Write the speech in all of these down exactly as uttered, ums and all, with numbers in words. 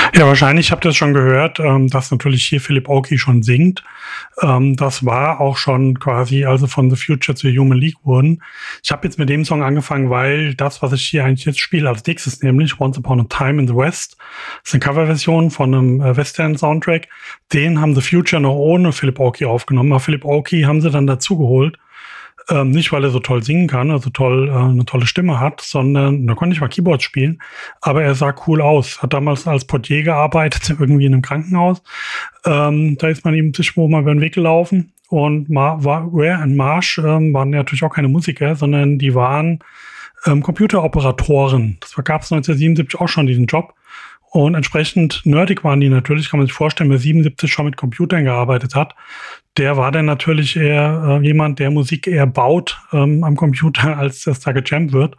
Ja, wahrscheinlich habt ihr es schon gehört, ähm, dass natürlich hier Philip Oakey schon singt. Ähm, das war auch schon quasi, also von The Future zu Human League wurden. Ich habe jetzt mit dem Song angefangen, weil das, was ich hier eigentlich jetzt spiele als nächstes, nämlich Once Upon a Time in the West, ist eine Coverversion von einem äh, Western-Soundtrack. Den haben The Future noch ohne Philip Oakey aufgenommen. Aber Philip Oakey haben sie dann dazu geholt. Ähm, nicht, weil er so toll singen kann, also toll, äh, eine tolle Stimme hat, sondern, da konnte ich mal Keyboard spielen, aber er sah cool aus. Hat damals als Portier gearbeitet, irgendwie in einem Krankenhaus. Ähm, da ist man ihm sich wo mal über den Weg gelaufen. Und Ma- war, Ware und Marsh ähm, waren ja natürlich auch keine Musiker, sondern die waren ähm, Computeroperatoren. Das gab es neunzehnhundertsiebenundsiebzig auch schon, diesen Job. Und entsprechend nerdig waren die natürlich, kann man sich vorstellen, wer siebenundsiebzig schon mit Computern gearbeitet hat. Der war dann natürlich eher äh, jemand, der Musik eher baut ähm, am Computer, als das da gejammt wird.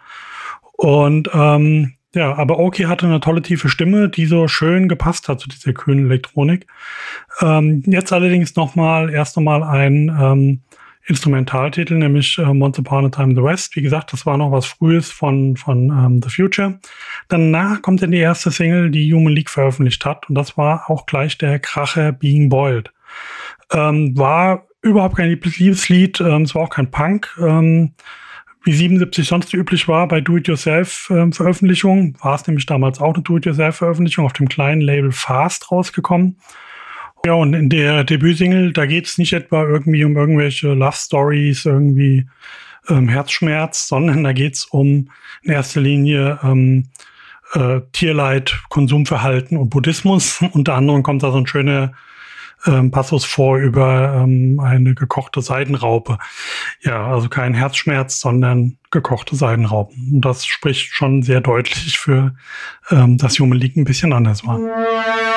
Und ähm, ja, aber Oakey hatte eine tolle tiefe Stimme, die so schön gepasst hat zu dieser kühlen Elektronik. Ähm, jetzt allerdings nochmal, erst nochmal ein ähm, Instrumentaltitel, nämlich äh, Once Upon a Time in the West. Wie gesagt, das war noch was Frühes von, von ähm, The Future. Danach kommt dann die erste Single, die Human League veröffentlicht hat. Und das war auch gleich der Kracher Being Boiled. Ähm, war überhaupt kein Liebeslied, ähm, es war auch kein Punk. Ähm, wie siebenundsiebzig sonst üblich war bei Do-It-Yourself-Veröffentlichungen, war es nämlich damals auch eine Do-It-Yourself-Veröffentlichung auf dem kleinen Label Fast rausgekommen. Ja, und in der Debütsingle, da geht es nicht etwa irgendwie um irgendwelche Love-Stories, irgendwie ähm, Herzschmerz, sondern da geht es um in erster Linie ähm, äh, Tierleid, Konsumverhalten und Buddhismus. Unter anderem kommt da so ein schöner ähm, Passus vor über ähm, eine gekochte Seidenraupe. Ja, also kein Herzschmerz, sondern gekochte Seidenraupen. Und das spricht schon sehr deutlich für, ähm, dass Human League ein bisschen anders war.